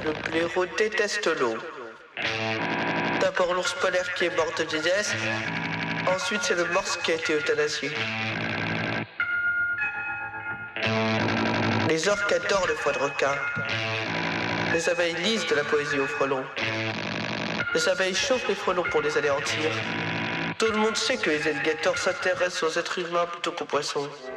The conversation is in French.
Le blaireau déteste l'eau. D'abord l'ours polaire qui est mort de vieillesse, ensuite c'est le morse qui a été euthanasié. Les orques adorent le foie de requin. Les abeilles lisent de la poésie aux frelons. Les abeilles chauffent les frelons pour les anéantir. Tout le monde sait que les alligators s'intéressent aux êtres humains plutôt qu'aux poissons.